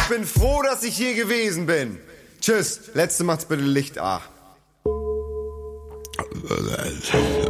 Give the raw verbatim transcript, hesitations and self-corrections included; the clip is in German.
bin froh, dass ich hier gewesen bin. Tschüss. Letzte macht's bitte Licht A.